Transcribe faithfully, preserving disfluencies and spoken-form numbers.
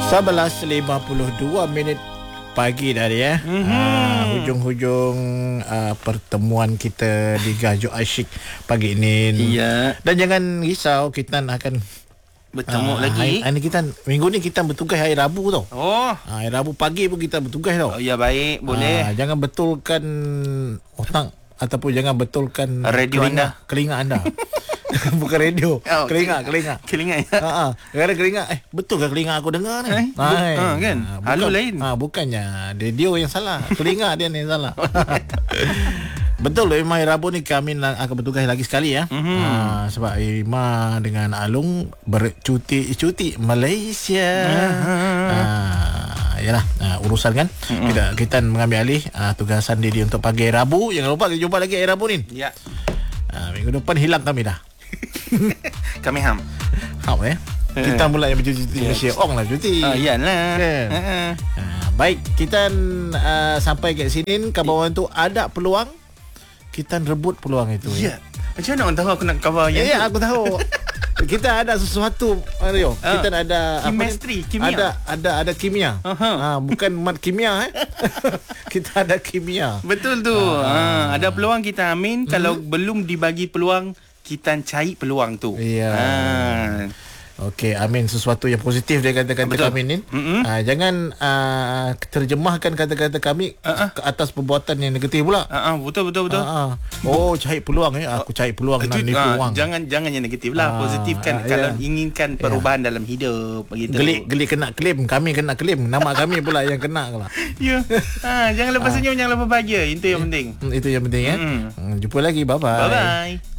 sebelas lima puluh dua minit pagi dah ya. Mm-hmm. Uh, hujung-hujung uh, pertemuan kita di Gajuk Asyik pagi ini. Iya. Dan jangan risau, kita akan bertemu uh, lagi. Hari, hari kita minggu ni kita bertugas hari Rabu tau. Oh. Uh, hari Rabu pagi pun kita bertugas tau. Oh ya, baik, boleh. Uh, jangan betulkan otak ataupun jangan betulkan radio kelinga, anda. Kelinga anda. Bukan radio. Oh, kelinga, kelinga. Kelinga ya. Ha ah. Kadang kelinga, eh betul ke kelinga aku dengar ni? Eh, Hai. Ha kan. Ha, Halu lain. Ah ha, bukannya radio yang salah. Kelinga dia yang salah. Betul loh, Imam Rabu ni kami akan bertugas lagi sekali ya. Mm-hmm. Ha, sebab Imam dengan Alung bercuti-cuti Malaysia. Ha, yalah, uh, urusan kan. Mm-hmm. Kita kita mengambil alih uh, tugasan diri untuk pagi Rabu. Jangan lupa kita jumpa lagi hari Rabu ni. Ya. Uh, minggu depan hilang kami dah. Kami ham. Ham eh. Kita mula yang bercuti di Malaysia. Ong lah cuti. Ah, iyalah. Kan? Uh-uh. Uh, baik, kita uh, sampai kat sini. Kawan tu ada peluang, kita rebut peluang itu. Ya. Macam mana orang tahu aku nak cover yang ya, ya, aku tahu. Kita ada sesuatu, Mario. Uh, kita ada chemistry, apa, kimia. Ada ada ada kimia. Uh-huh. Ha, bukan mat kimia eh. Kita ada kimia. Betul tu. Uh, ha, ada peluang kita amin. Hmm. Kalau belum dibagi peluang, kita cari peluang tu. Ya. Ha. Okey, amin sesuatu yang positif dia kata-kata kami ni. Mm-hmm. Uh, jangan uh, terjemahkan kata-kata kami uh-uh. ke atas perbuatan yang negatif pula. Uh-uh, betul betul betul. Uh-uh. Oh, cari peluang eh. Aku cari peluang uh, nak nipu uh, orang. Jangan jangan yang negatif lah, uh, positif kan. Uh, kalau yeah. inginkan perubahan yeah. dalam hidup begitu. Gelik-gelik kena claim, kami kena claim. Nama kami pula yang kena pula. Ya. Ha, jangan lupa senyum, uh. jangan lupa bahagia. Itu yang penting. Itu yang penting ya. Mm. Jumpa lagi, bye-bye. Bye-bye.